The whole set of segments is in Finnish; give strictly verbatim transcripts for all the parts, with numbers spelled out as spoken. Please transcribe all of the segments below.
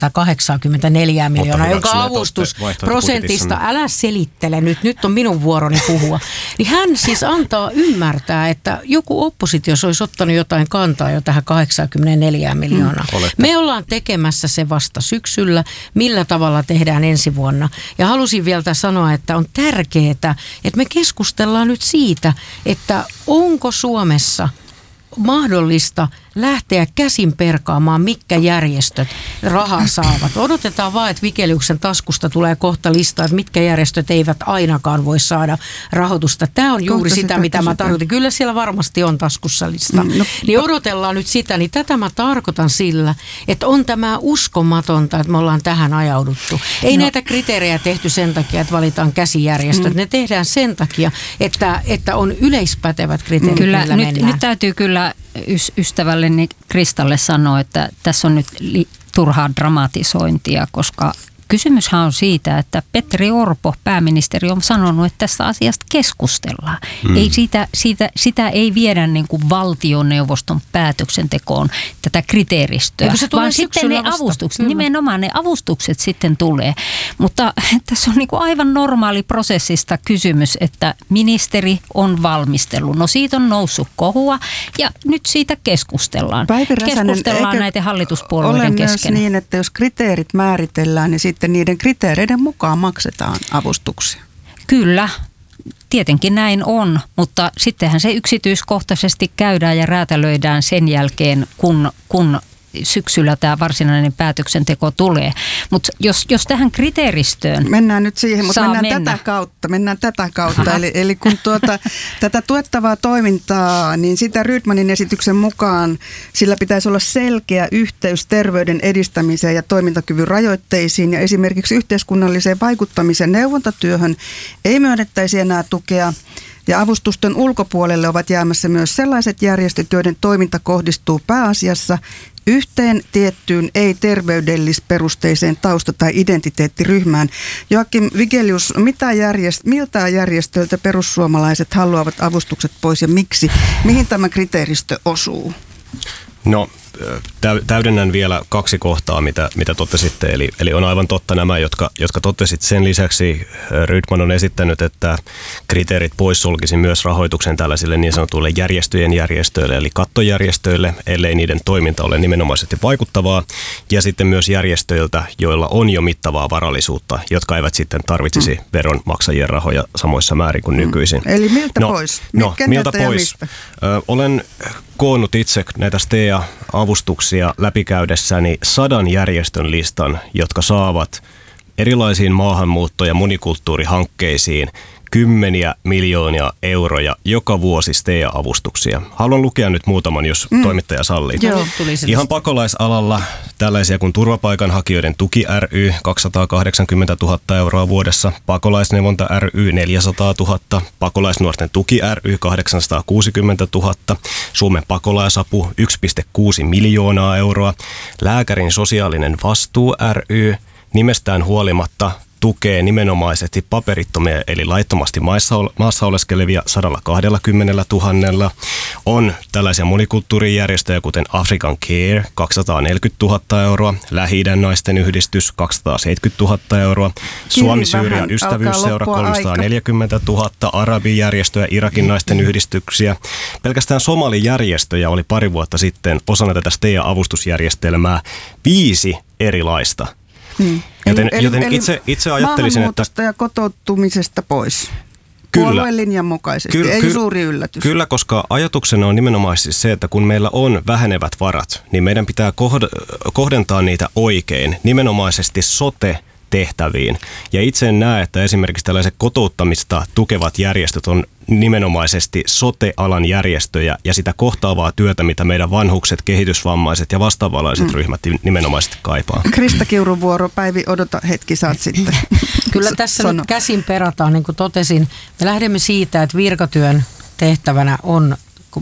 kahdeksankymmentäneljä miljoonaa, jonka avustusprosentista, älä selittele nyt, nyt on minun vuoroni puhua. Niin hän siis antaa ymmärtää, että joku oppositiossa olisi ottanut jotain kantaa jo tähän kahdeksankymmentäneljä miljoonaa. Mm, Me ollaan tekemässä se vasta syksyllä, millä tavalla tehdään ensi vuonna. Ja halusin vielä sanoa, että on tärkeää, että me keskustellaan nyt siitä, että onko Suomessa mahdollista lähteä käsin perkaamaan, mitkä järjestöt rahaa saavat. Odotetaan vaan, että Vigeliuksen taskusta tulee kohta lista, että mitkä järjestöt eivät ainakaan voi saada rahoitusta. Tämä on juuri kohta sitä, mitä kysytään. Mä tarkoitan. Kyllä siellä varmasti on taskussa lista. Mm, no, niin odotellaan nyt sitä, niin tätä mä tarkoitan sillä, että on tämä uskomatonta, että me ollaan tähän ajauduttu. Ei no. näitä kriteerejä tehty sen takia, että valitaan käsijärjestöt. Mm. Ne tehdään sen takia, että, että on yleispätevät kriteerit, kyllä, millä nyt, mennään. Nyt täytyy kyllä ystävälleni Kristalle sanoa, että tässä on nyt li- turhaa dramatisointia, koska kysymyshän on siitä, että Petteri Orpo, pääministeri, on sanonut, että tästä asiasta keskustellaan. Hmm. Ei siitä, siitä, sitä ei viedä niin kuin valtioneuvoston päätöksentekoon tätä kriteeristöä, vaan sitten ne vasta. avustukset, Kyllä. nimenomaan ne avustukset sitten tulee. Mutta tässä on niin kuin aivan normaali prosessista kysymys, että ministeri on valmistellut. No siitä on noussut kohua ja nyt siitä keskustellaan. Päivi Räsänen, keskustellaan näiden hallituspuolueiden kesken. Ole myös niin, että jos kriteerit määritellään, niin sitten niiden kriteereiden mukaan maksetaan avustuksia. Kyllä, tietenkin näin on, mutta sittenhän se yksityiskohtaisesti käydään ja räätälöidään sen jälkeen, kun, kun syksyllä tämä varsinainen päätöksenteko tulee. Mutta jos, jos tähän kriteeristöön mennään nyt siihen, mutta mennään mennä. tätä kautta. Mennään tätä kautta. eli, eli kun tuota, tätä tuettavaa toimintaa, niin sitä Rydmanin esityksen mukaan sillä pitäisi olla selkeä yhteys terveyden edistämiseen ja toimintakyvyn rajoitteisiin ja esimerkiksi yhteiskunnalliseen vaikuttamisen neuvontatyöhön ei myönnettäisi enää tukea. Ja avustusten ulkopuolelle ovat jäämässä myös sellaiset järjestöt, joiden toiminta kohdistuu pääasiassa yhteen tiettyyn ei-terveydellisperusteiseen tausta- tai identiteettiryhmään. Joakim Vigelius, mitä järjest- miltä järjestöiltä perussuomalaiset haluavat avustukset pois ja miksi? Mihin tämä kriteeristö osuu? No, täydennän vielä kaksi kohtaa, mitä, mitä totesitte. Eli, eli on aivan totta nämä, jotka, jotka totesit. Sen lisäksi Rydman on esittänyt, että kriteerit poissulkisi myös rahoituksen tällaisille niin sanotuille järjestöjen järjestöille, eli kattojärjestöille, ellei niiden toiminta ole nimenomaisesti vaikuttavaa. Ja sitten myös järjestöiltä, joilla on jo mittavaa varallisuutta, jotka eivät sitten tarvitsisi mm. veronmaksajien rahoja samoissa määrin kuin nykyisin. Eli miltä no, pois? No, miltä pois? Ö, olen koonnut itse näitä S T E A-avustuksia läpikäydessäni sadan järjestön listan, jotka saavat erilaisiin maahanmuutto- ja monikulttuurihankkeisiin kymmeniä miljoonia euroja joka vuosi S T E A-avustuksia. Haluan lukea nyt muutaman, jos mm. toimittaja sallii. Joo. Ihan pakolaisalalla tällaisia kuin Turvapaikanhakijoiden tuki ry kaksisataakahdeksankymmentätuhatta euroa vuodessa, Pakolaisneuvonta ry neljäsataatuhatta, Pakolaisnuorten tuki ry kahdeksansataakuusikymmentätuhatta, Suomen pakolaisapu yksi pilkku kuusi miljoonaa euroa, Lääkärin sosiaalinen vastuu ry nimestään huolimatta tukee nimenomaisesti paperittomia eli laittomasti maassa, maassa oleskelevia sata kaksikymmentätuhatta. On tällaisia monikulttuurijärjestöjä kuten African Care kaksisataaneljäkymmentätuhatta euroa, Lähi-idän naisten yhdistys kaksisataaseitsemänkymmentätuhatta euroa, Suomi-Syyrian ystävyysseura kolmesataaneljäkymmentätuhatta, arabijärjestöjä, Irakin naisten yhdistyksiä. Pelkästään somalijärjestöjä oli pari vuotta sitten osana tätä S T E A-avustusjärjestelmää viisi erilaista. Hmm. Joten, eli, joten eli itse, itse ajattelisin, että ja kotoutumisesta pois. Kyllä. Puolueen linjan mukaisesti, Kyllä, ei ky- suuri yllätys. Kyllä, koska ajatuksena on nimenomaan siis se, että kun meillä on vähenevät varat, niin meidän pitää kohd- kohdentaa niitä oikein, nimenomaisesti sote tehtäviin. Ja itse en näe, että esimerkiksi tällaiset kotouttamista tukevat järjestöt on nimenomaisesti sote-alan järjestöjä ja sitä kohtaavaa työtä, mitä meidän vanhukset, kehitysvammaiset ja vastaavanlaiset mm. ryhmät nimenomaisesti kaipaa. Krista Kiurun vuoro. Päivi, odota hetki, saat sitten. Kyllä tässä Sano. nyt käsin perataan, niin kuin totesin. Me lähdemme siitä, että virkatyön tehtävänä on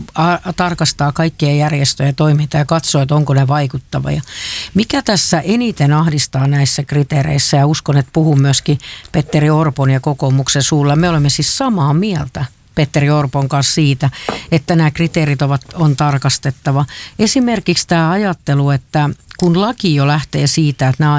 tarkastaa kaikkien järjestöjen toimintaa ja katsoa, että onko ne vaikuttavia. Mikä tässä eniten ahdistaa näissä kriteereissä, ja uskon, että puhun myöskin Petteri Orpon ja kokoomuksen suulla, me olemme siis samaa mieltä Petteri Orpon kanssa siitä, että nämä kriteerit ovat, on tarkastettava. Esimerkiksi tämä ajattelu, että kun laki jo lähtee siitä, että nämä